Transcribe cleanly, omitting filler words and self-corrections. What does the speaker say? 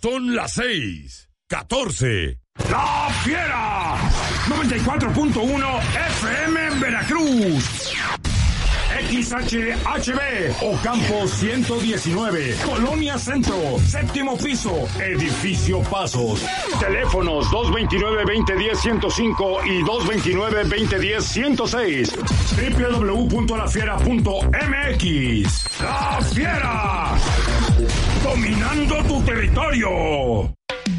Son las 6:14. ¡La Fiera! 94.1 FM en Veracruz. XHHB, Ocampo 119, Colonia Centro, séptimo piso, Edificio Pasos. Teléfonos 229-2010-105 y 229-2010-106. www.lafiera.mx. ¡La Fiera! Dominando tu territorio.